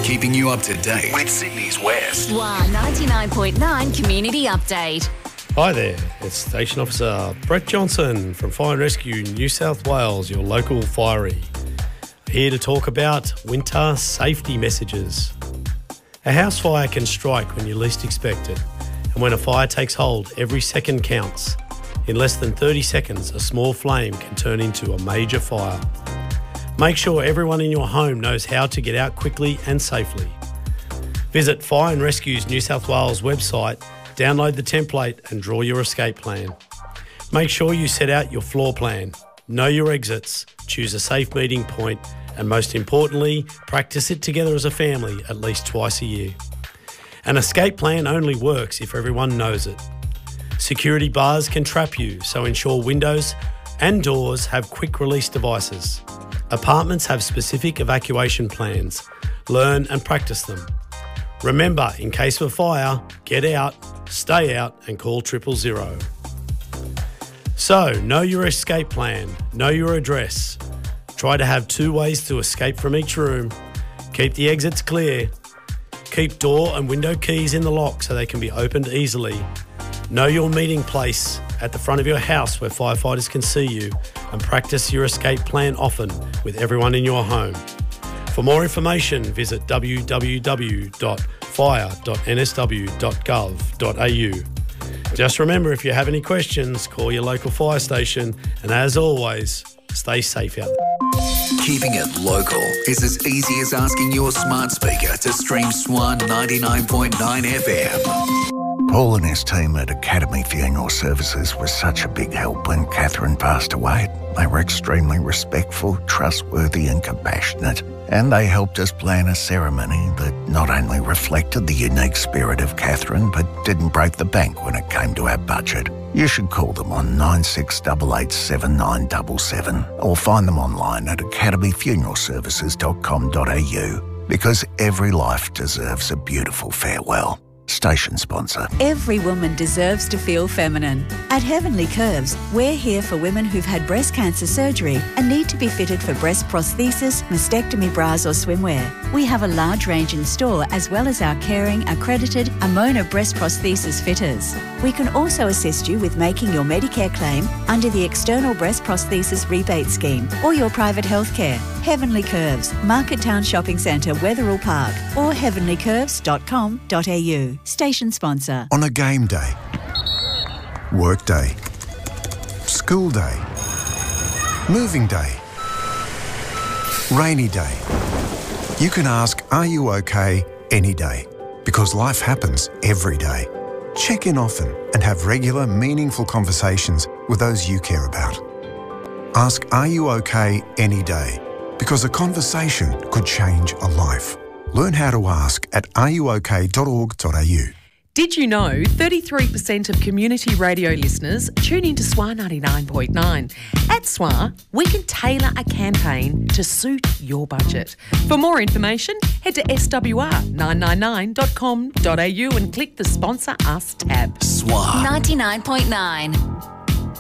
keeping you up to date with Sydney's West. SWA 99.9 Community Update. Hi there, it's Station Officer Brett Johnson from Fire and Rescue New South Wales, your local fiery. Here to talk about winter safety messages. A house fire can strike when you least expect it, and when a fire takes hold, every second counts. In less than 30 seconds, a small flame can turn into a major fire. Make sure everyone in your home knows how to get out quickly and safely. Visit Fire and Rescue's New South Wales website, download the template and draw your escape plan. Make sure you set out your floor plan, know your exits, choose a safe meeting point, and most importantly, practice it together as a family at least twice a year. An escape plan only works if everyone knows it. Security bars can trap you, so ensure windows and doors have quick release devices. Apartments have specific evacuation plans. Learn and practice them. Remember, in case of a fire, get out, stay out and call 000. So, know your escape plan, know your address. Try to have 2 ways to escape from each room. Keep the exits clear. Keep door and window keys in the lock so they can be opened easily. Know your meeting place at the front of your house where firefighters can see you, and practice your escape plan often with everyone in your home. For more information, visit www.fire.nsw.gov.au. Just remember, if you have any questions, call your local fire station, and as always, stay safe out there. Keeping it local is as easy as asking your smart speaker to stream SWA 99.9 FM. Paul and his team at Academy Funeral Services was such a big help when Catherine passed away. They were extremely respectful, trustworthy and compassionate, and they helped us plan a ceremony that not only reflected the unique spirit of Catherine, but didn't break the bank when it came to our budget. You should call them on 96887977 or find them online at academyfuneralservices.com.au, because every life deserves a beautiful farewell. Station sponsor. Every woman deserves to feel feminine. At Heavenly Curves, we're here for women who've had breast cancer surgery and need to be fitted for breast prosthesis, mastectomy bras or swimwear. We have a large range in store, as well as our caring, accredited Amona breast prosthesis fitters. We can also assist you with making your Medicare claim under the External Breast Prosthesis Rebate Scheme or your private healthcare. Heavenly Curves, Market Town Shopping Centre, Wetherill Park, or heavenlycurves.com.au. Station sponsor. On a game day, work day, school day, moving day, rainy day, you can ask, "Are you okay?" any day, because life happens every day. Check in often and have regular, meaningful conversations with those you care about. Ask, "Are you okay?" any day, because a conversation could change a life. Learn how to ask at areyouok.org.au. Did you know 33% of community radio listeners tune into SWA 99.9? At SWA, we can tailor a campaign to suit your budget. For more information, head to swr999.com.au and click the Sponsor Us tab. SWA 99.9.